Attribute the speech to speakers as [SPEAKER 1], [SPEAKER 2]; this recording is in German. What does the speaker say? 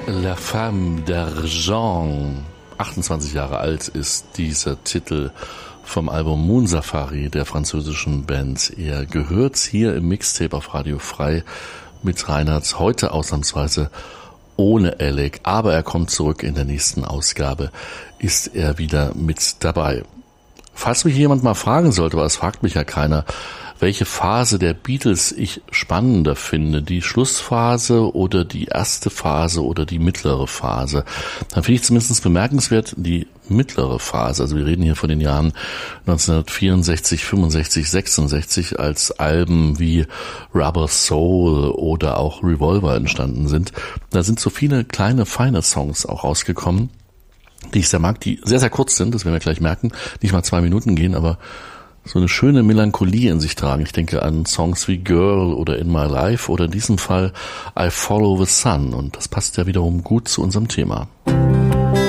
[SPEAKER 1] La Femme d'Argent. 28 Jahre alt ist dieser Titel vom Album Moon Safari der französischen Band. Er gehört hier im Mixtape auf Radio Frei mit Reinhard, heute ausnahmsweise ohne Alec, aber er kommt zurück in der nächsten Ausgabe, ist er wieder mit dabei. Falls mich jemand mal fragen sollte, aber es fragt mich ja keiner, welche Phase der Beatles ich spannender finde, die Schlussphase oder die erste Phase oder die mittlere Phase, dann finde ich zumindest bemerkenswert die mittlere Phase. Also wir reden hier von den Jahren 1964, 65, 66, als Alben wie Rubber Soul oder auch Revolver entstanden sind. Da sind so viele kleine, feine Songs auch rausgekommen, die ich sehr mag, die sehr, sehr kurz sind, das werden wir gleich merken, nicht mal 2 Minuten gehen, aber so eine schöne Melancholie in sich tragen. Ich denke an Songs wie Girl oder In My Life oder in diesem Fall I Follow the Sun, und das passt ja wiederum gut zu unserem Thema.